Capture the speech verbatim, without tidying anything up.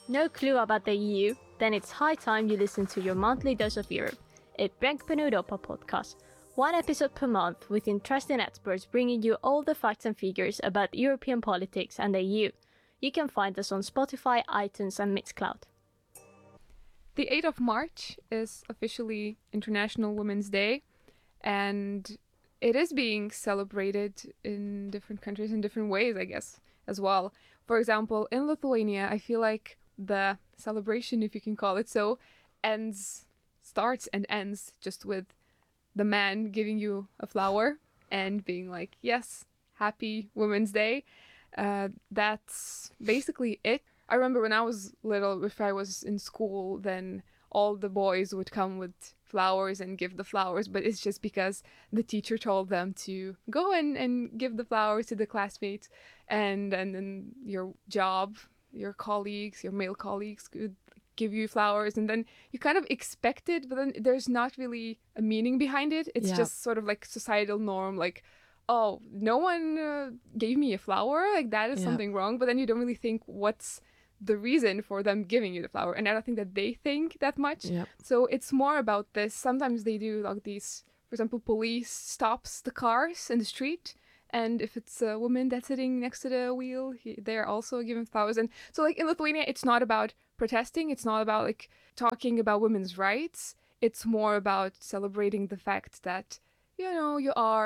No clue about the E U? Then it's high time you listen to your monthly dose of Europe, a Brännpunkt Europa podcast. One episode per month with interesting experts bringing you all the facts and figures about European politics and the E U. You can find us on Spotify, iTunes and Mixcloud. The eighth of March is officially International Women's Day, and it is being celebrated in different countries in different ways, I guess, as well. For example, in Lithuania, I feel like the celebration, if you can call it so, ends, starts and ends just with the man giving you a flower and being like, yes, happy Women's Day. Uh, that's basically it. I remember when I was little, if I was in school, then all the boys would come with flowers and give the flowers, but it's just because the teacher told them to go in and give the flowers to the classmates, and and then your job, your colleagues, your male colleagues could give you flowers, and then you kind of expect it, but then there's not really a meaning behind it. It's Yeah. just sort of like societal norm, like, oh, no one uh, gave me a flower, like that is Yeah. something wrong, but then you don't really think what's the reason for them giving you the flower, and I don't think that they think that much. Yep. So it's more about this. Sometimes they do like these, for example, police stops the cars in the street, and if it's a woman that's sitting next to the wheel, he, they're also given flowers. And so like in Lithuania, it's not about protesting, it's not about like talking about women's rights, it's more about celebrating the fact that, you know, you are